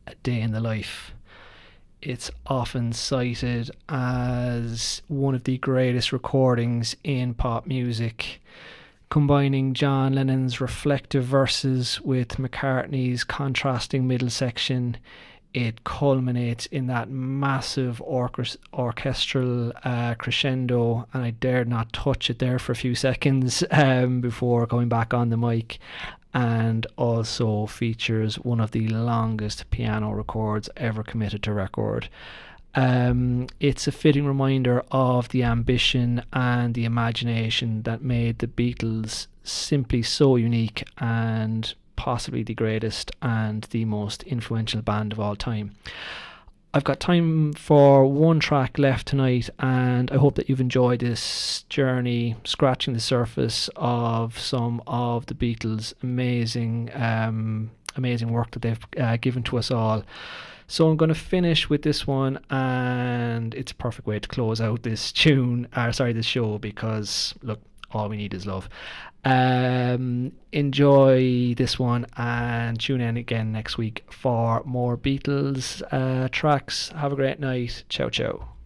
A Day in the Life. It's often cited as one of the greatest recordings in pop music, combining John Lennon's reflective verses with McCartney's contrasting middle section. It culminates in that massive orchestral crescendo, and I dared not touch it there for a few seconds before going back on the mic, and also features one of the longest piano records ever committed to record. It's a fitting reminder of the ambition and the imagination that made the Beatles simply so unique and possibly the greatest and the most influential band of all time. I've got time for one track left tonight, and I hope that you've enjoyed this journey, scratching the surface of some of the Beatles' amazing work that they've given to us all. So I'm going to finish with this one, and it's a perfect way to close out this show, because look, all we need is love. Enjoy this one and tune in again next week for more Beatles tracks. Have a great night. Ciao ciao.